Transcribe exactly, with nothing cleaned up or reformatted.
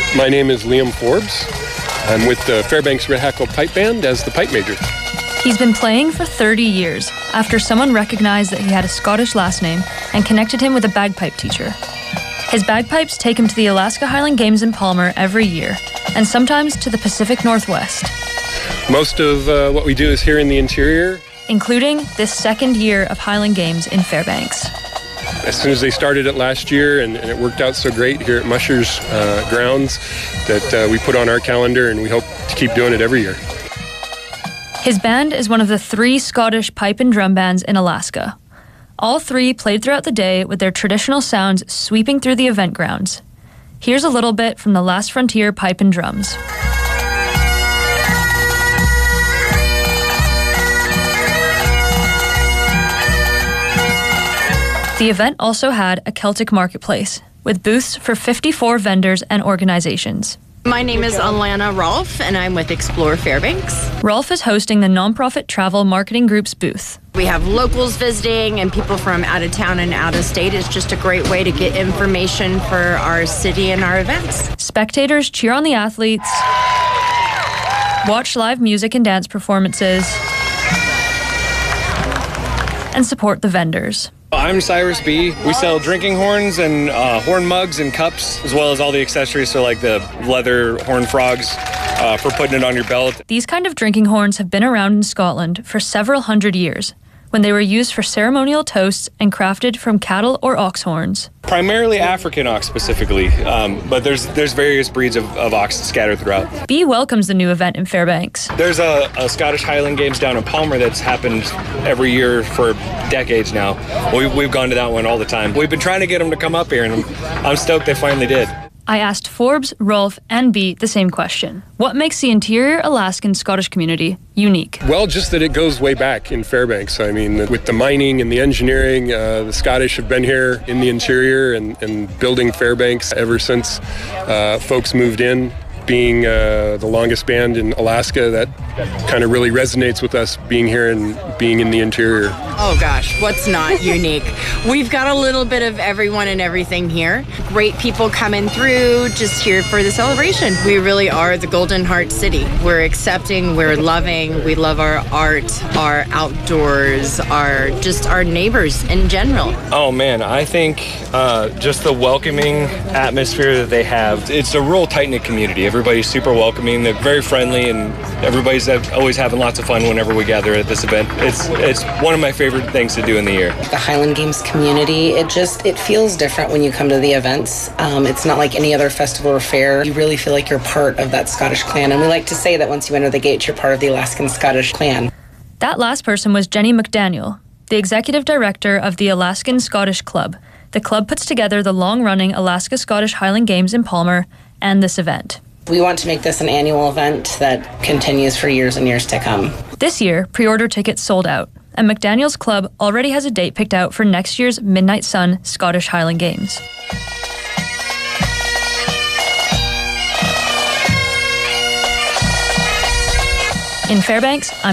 My name is Liam Forbes. I'm with the Fairbanks Red Hackle Pipe Band as the pipe major. He's been playing for thirty years after someone recognized that he had a Scottish last name and connected him with a bagpipe teacher. His bagpipes take him to the Alaska Highland Games in Palmer every year, and sometimes to the Pacific Northwest. Most of uh, what we do is here in the interior, including this second year of Highland Games in Fairbanks. As soon as they started it last year, and, and it worked out so great here at Musher's uh, grounds, that uh, we put on our calendar, and we hope to keep doing it every year. His band is one of the three Scottish pipe and drum bands in Alaska. All three played throughout the day with their traditional sounds sweeping through the event grounds. Here's a little bit from the Last Frontier Pipe and Drums. The event also had a Celtic marketplace, with booths for fifty-four vendors and organizations. My name is Alana Rolfe, and I'm with Explore Fairbanks. Rolfe is hosting the nonprofit travel marketing group's booth. We have locals visiting and people from out of town and out of state. It's just a great way to get information for our city and our events. Spectators cheer on the athletes, watch live music and dance performances, and support the vendors. I'm Cyrus B. We sell drinking horns and uh, horn mugs and cups, as well as all the accessories, so like the leather horn frogs uh, for putting it on your belt. These kind of drinking horns have been around in Scotland for several hundred years, when they were used for ceremonial toasts and crafted from cattle or ox horns. Primarily African ox specifically, um, but there's there's various breeds of, of ox scattered throughout. B welcomes the new event in Fairbanks. There's a, a Scottish Highland Games down in Palmer that's happened every year for decades now. We, we've gone to that one all the time. We've been trying to get them to come up here, and I'm, I'm stoked they finally did. I asked Forbes, Rolfe, and B the same question. What makes the interior Alaskan Scottish community unique? Well, just that it goes way back in Fairbanks. I mean, with the mining and the engineering, uh, the Scottish have been here in the interior and, and building Fairbanks ever since uh, folks moved in. Being uh, the longest band in Alaska, that kind of really resonates with us being here and being in the interior. Oh gosh, what's not unique? We've got a little bit of everyone and everything here. Great people coming through, just here for the celebration. We really are the Golden Heart City. We're accepting, we're loving, we love our art, our outdoors, our just our neighbors in general. Oh man, I think uh, just the welcoming atmosphere that they have. It's a real tight-knit community. Everybody's super welcoming. They're very friendly, and everybody's always having lots of fun whenever we gather at this event. It's it's one of my favorite things to do in the year. The Highland Games community, it just it feels different when you come to the events. Um, it's not like any other festival or fair. You really feel like you're part of that Scottish clan, and we like to say that once you enter the gates, you're part of the Alaskan Scottish clan. That last person was Jenny McDaniel, the executive director of the Alaskan Scottish Club. The club puts together the long-running Alaska Scottish Highland Games in Palmer and this event. We want to make this an annual event that continues for years and years to come. This year, pre-order tickets sold out, and McDaniel's Club already has a date picked out for next year's Midnight Sun Scottish Highland Games. In Fairbanks, I'm